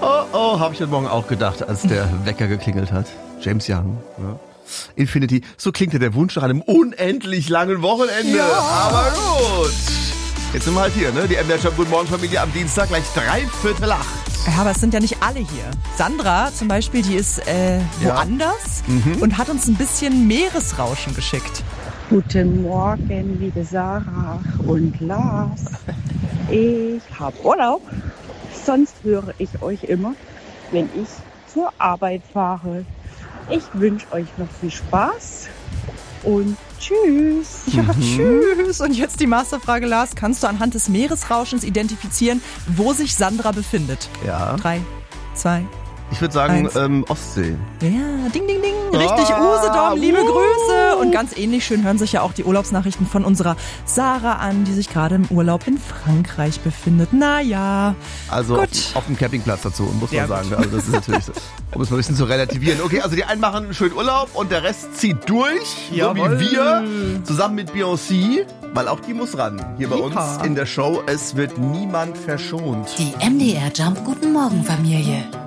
Oh, habe ich heute Morgen auch gedacht, als der Wecker geklingelt hat. James Young, ja. Infinity, so klingt ja der Wunsch nach einem unendlich langen Wochenende. Ja. Aber gut. Jetzt sind wir halt hier, ne? Die MDR Guten Morgen Familie am Dienstag, gleich 7:45. Ja, aber es sind ja nicht alle hier. Sandra zum Beispiel, die ist woanders und hat uns ein bisschen Meeresrauschen geschickt. Guten Morgen, liebe Sarah und Lars. Ich habe Urlaub. Sonst höre ich euch immer, wenn ich zur Arbeit fahre. Ich wünsche euch noch viel Spaß und tschüss. Ja, tschüss. Und jetzt die Masterfrage, Lars. Kannst du anhand des Meeresrauschens identifizieren, wo sich Sandra befindet? Ja. 3, 2, ich würde sagen, Ostsee. Ja, ding, ding, ding. Richtig, Usedom, liebe Grüße. Und ganz ähnlich schön hören sich ja auch die Urlaubsnachrichten von unserer Sarah an, die sich gerade im Urlaub in Frankreich befindet. Naja, also gut. Auf dem Campingplatz dazu, muss man sagen. Gut. Also das ist natürlich so, um es mal ein bisschen zu relativieren. Okay, also die einen machen einen schönen Urlaub und der Rest zieht durch, Jawohl. so wie wir, zusammen mit Beyoncé, weil auch die muss ran. Hier bei uns in der Show, es wird niemand verschont. Die MDR Jump Guten Morgen Familie.